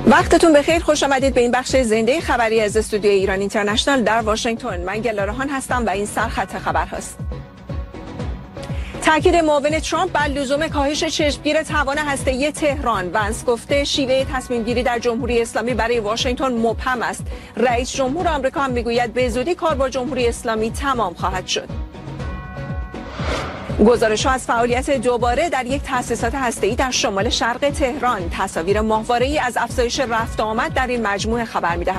وقتتون بخیر، خوش آمدید به این بخش زنده خبری از استودیو ایران اینترنشنال در واشنگتن. من گلارهان هستم و این سرخط خبر هست. تاکید معاون ترامپ بر لزوم کاهش چشمگیر توان هسته‌ای تهران. ونس گفته شیوه تصمیم گیری در جمهوری اسلامی برای واشنگتن مبهم است. رئیس جمهور آمریکا هم میگوید به زودی کار با جمهوری اسلامی تمام خواهد شد. گزارش‌ها از فعالیت دوباره در یک تأسیسات هسته‌ای در شمال شرق تهران. تصاویر ماهواره‌ای از افزایش رفت و آمد در این مجموعه خبر می‌دهد.